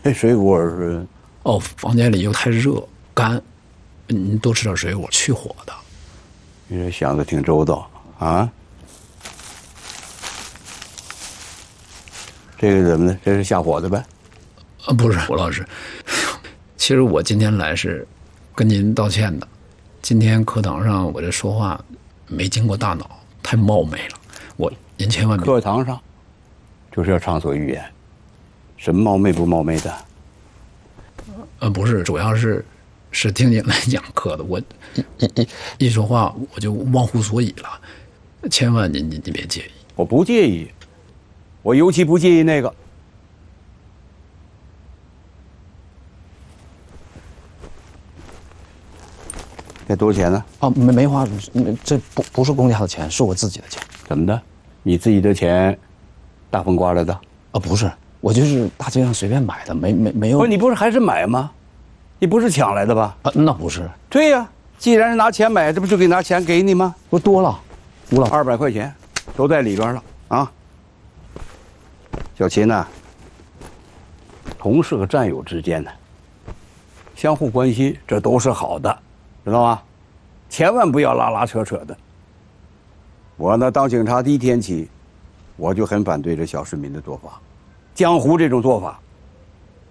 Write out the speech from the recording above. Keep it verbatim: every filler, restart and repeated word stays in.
这水果是？ 哦，房间里又太热干，你多吃点水果，去火的。 你这想的挺周到啊。这个怎么的？这是下火的呗？ 啊，不是，吴老师，其实我今天来是跟您道歉的。今天课堂上我这说话没经过大脑，太冒昧了。我您千万别。 课堂上就是要畅所欲言，什么冒昧不冒昧的？ 呃，不是，主要是是听您来讲课的，我一一一说话我就忘乎所以了，千万您您您别介意。 我不介意，我尤其不介意那个。这多少钱呢？ 哦，没没花，这不不是公家的钱，是我自己的钱。 怎么的？你自己的钱，大风刮来的？ 啊，不是，我就是大街上随便买的，没没没有。 不是，你不是还是买吗？你不是抢来的吧？ 啊，那不是。 对呀、啊，既然是拿钱买，这不就给拿钱给你吗？ 不多了，吴老二百块钱，都在里边了啊。小秦呐、啊，同事和战友之间呢，相互关心，这都是好的，知道吗？千万不要拉拉扯扯的。我呢，当警察第一天起，我就很反对这小市民的做法，江湖这种做法，